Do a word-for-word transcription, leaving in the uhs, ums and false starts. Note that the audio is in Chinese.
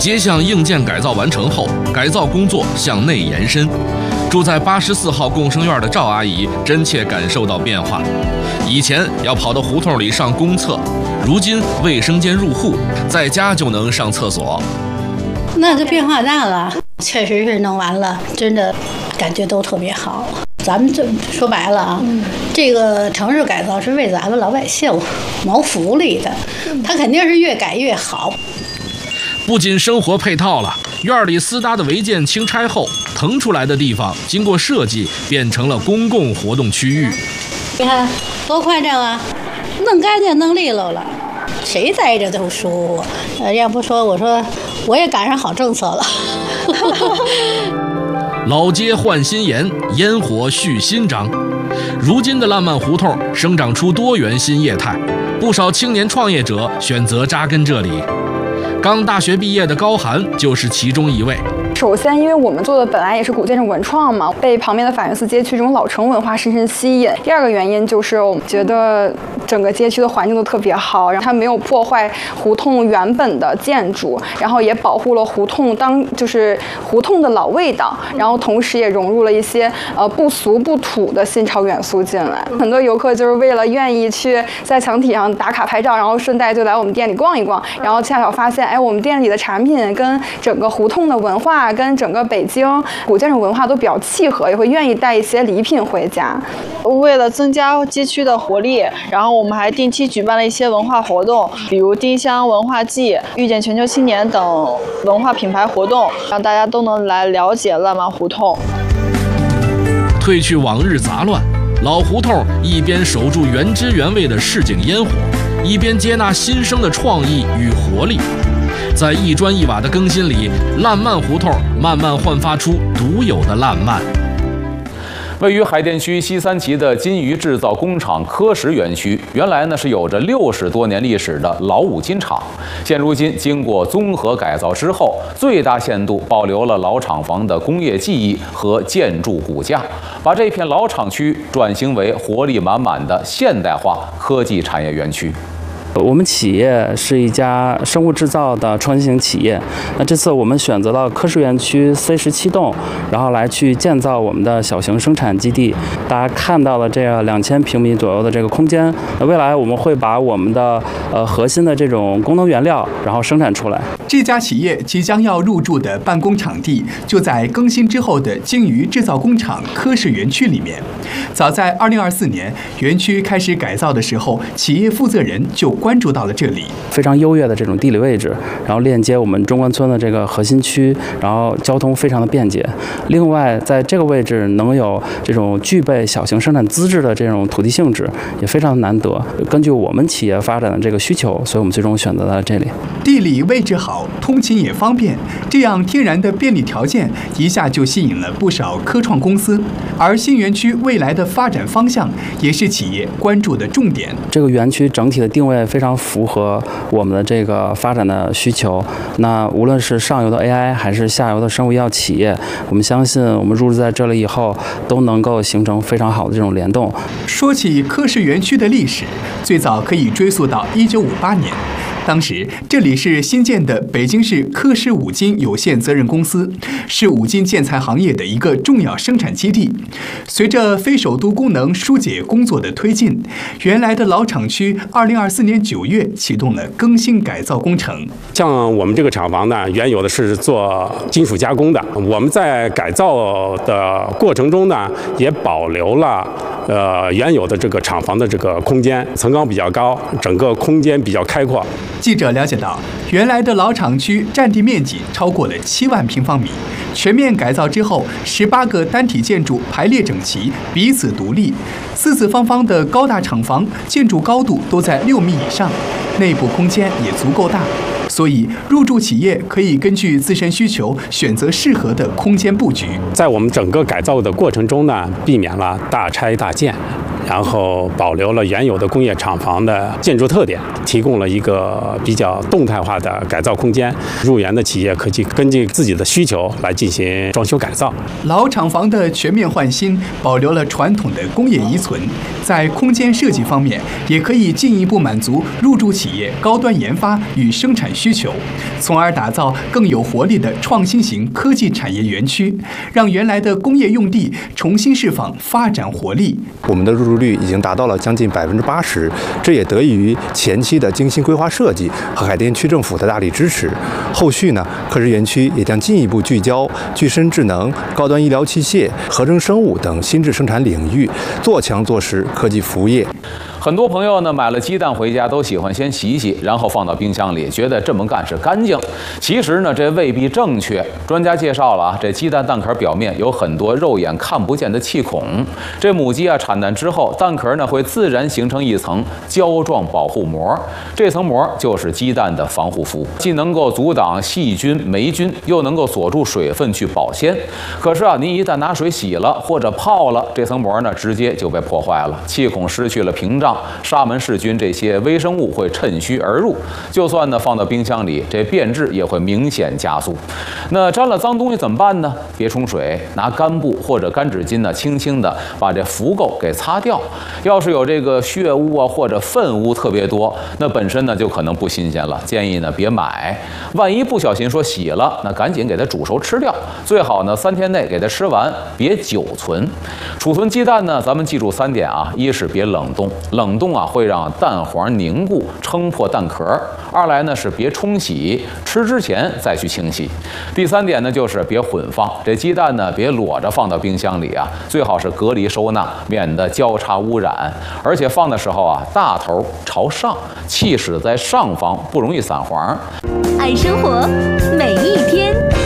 街巷硬件改造完成后，改造工作向内延伸。住在八十四号共生院的赵阿姨真切感受到变化。以前要跑到胡同里上公厕，如今卫生间入户，在家就能上厕所。 那这变化大了，确实是弄完了，真的感觉都特别好。咱们这说白了啊，嗯、这个城市改造是为咱们老百姓谋福利的，它肯定是越改越好。 不仅生活配套了，院里私搭的违建清拆后，腾出来的地方经过设计变成了公共活动区域。 你看多宽敞啊，弄干净弄利落了，谁待着都舒服。呃，要不说我说我也赶上好政策了。 老街换新颜，烟火续新章。如今的烂漫胡同生长出多元新业态，不少青年创业者选择扎根这里。刚大学毕业的高寒就是其中一位。 首先，因为我们做的本来也是古建筑文创嘛，被旁边的法源寺街区这种老城文化深深吸引。第二个原因就是我们觉得整个街区的环境都特别好，然后它没有破坏胡同原本的建筑，然后也保护了胡同当就是胡同的老味道，然后同时也融入了一些呃不俗不土的新潮元素进来。很多游客就是为了愿意去在墙体上打卡拍照，然后顺带就来我们店里逛一逛，然后恰巧发现，哎，我们店里的产品跟整个胡同的文化跟整个北京古建筑文化都比较契合，也会愿意带一些礼品回家。 为了增加街区的活力，然后我们还定期举办了一些文化活动，比如丁香文化季、遇见全球青年等文化品牌活动，让大家都能来了解烂漫胡同。 褪去往日杂乱，老胡同一边守住原汁原味的市井烟火，一边接纳新生的创意与活力。在一砖一瓦的更新里，烂漫胡同慢慢焕发出独有的烂漫。 位于海淀区西三旗的金鱼制造工厂科石园区，原来呢是有着六十多年历史的老五金厂，现如今经过综合改造之后，最大限度保留了老厂房的工业技艺和建筑骨架，把这片老厂区转型为活力满满的现代化科技产业园区。 我们企业是一家生物制造的创新型企业。那这次我们选择了科石园区 C 十七栋，然后来去建造我们的小型生产基地。大家看到了这个两千平米左右的这个空间。那未来我们会把我们的呃核心的这种功能原料，然后生产出来。 这家企业即将要入驻的办公场地就在更新之后的鲸鱼制造工厂科石园区里面。早在二零二四年园区开始改造的时候，企业负责人就关注到了这里， 非常优越的这种地理位置，然后链接我们中关村的这个核心区，然后交通非常的便捷。另外，在这个位置能有这种具备小型生产资质的这种土地性质，也非常难得。根据我们企业发展的这个需求，所以我们最终选择了这里。 地理位置好，通勤也方便，这样天然的便利条件一下就吸引了不少科创公司。而新园区未来的发展方向也是企业关注的重点。 这个园区整体的定位非常符合我们的这个发展的需求。那无论是上游的 A I 还是下游的生物医药企业，我们相信我们入驻在这里以后，都能够形成非常好的这种联动。 说起科石园区的历史，最早可以追溯到一九五八年。当时这里是新建的北京市科石五金有限责任公司，是五金建材行业的一个重要生产基地。随着非首都功能疏解工作的推进，原来的老厂区二零二四年九月启动了更新改造工程。 像我们这个厂房呢，原有的是做金属加工的，我们在改造的过程中呢，也保留了呃原有的这个厂房的这个空间，层高比较高，整个空间比较开阔。 记者了解到，原来的老厂区占地面积超过了七万平方米，全面改造之后，十八个单体建筑排列整齐，彼此独立，四四方方的高大厂房，建筑高度都在六米以上，内部空间也足够大，所以入驻企业可以根据自身需求选择适合的空间布局。 在我们整个改造的过程中呢，避免了大拆大建。 然后保留了原有的工业厂房的建筑特点，提供了一个比较动态化的改造空间。入园的企业可以根据自己的需求来进行装修改造。 老厂房的全面换新，保留了传统的工业遗存，在空间设计方面，也可以进一步满足入驻企业高端研发与生产需求，从而打造更有活力的创新型科技产业园区，让原来的工业用地重新释放发展活力。 我们的入住率已经达到了将近百分之八十，这也得益于前期的精心规划设计和海淀区政府的大力支持。后续呢，科室园区也将进一步聚焦具身智能、高端医疗器械、合成生物等新质生产领域，做强做实科技服务业。 很多朋友呢买了鸡蛋回家都喜欢先洗洗，然后放到冰箱里，觉得这么干是干净。其实呢，这未必正确。专家介绍了啊，这鸡蛋蛋壳表面有很多肉眼看不见的气孔。这母鸡啊产蛋之后，蛋壳呢会自然形成一层胶状保护膜，这层膜就是鸡蛋的防护服，既能够阻挡细菌、霉菌，又能够锁住水分去保鲜。可是啊，您一旦拿水洗了或者泡了，这层膜呢直接就被破坏了，气孔失去了屏障。沙门氏菌这些微生物会趁虚而入，就算呢放到冰箱里，这变质也会明显加速。那沾了脏东西怎么办呢？别冲水，拿干布或者干纸巾呢，轻轻的把这浮垢给擦掉。要是有这个血污啊或者粪污特别多，那本身呢就可能不新鲜了，建议呢别买。万一不小心说洗了，那赶紧给它煮熟吃掉，最好呢三天内给它吃完，别久存。储存鸡蛋呢，咱们记住三点啊：一是别冷冻，冷冻啊会让蛋黄凝固，撑破蛋壳；二来呢是别冲洗，吃之前再去清洗；第三点呢就是别混放，这鸡蛋呢别裸着放到冰箱里啊，最好是隔离收纳，免得交叉污染。而且放的时候啊，大头朝上，气室在上方，不容易散黄。 爱生活，每一天。